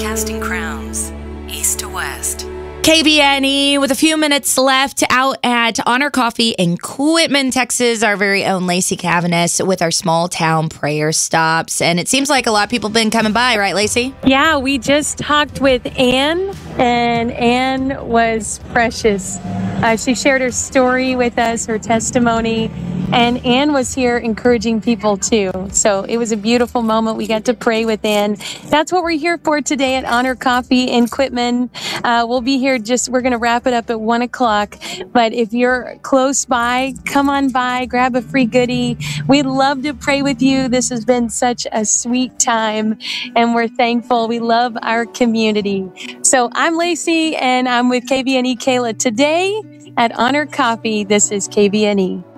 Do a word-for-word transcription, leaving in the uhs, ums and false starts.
Casting crowns, east to west. K B N E with a few minutes left out at Honor Coffee in Quitman, Texas. Our very own Lacey Cavanis with our small town prayer stops. And it seems like a lot of people have been coming by, right, Lacey? Yeah, we just talked with Ann, and Ann was precious. Uh, she shared her story with us, her testimony, and Ann was here encouraging people too. So it was a beautiful moment. We got to pray with Ann. That's what we're here for today at Honor Coffee in Quitman. Uh, we'll be here just, we're going to wrap it up at one o'clock. But if you're close by, come on by, grab a free goodie. We'd love to pray with you. This has been such a sweet time, and we're thankful. We love our community. So I'm Lacey, and I'm with K B N E Kayla today at Honor Coffee. This is K B N E.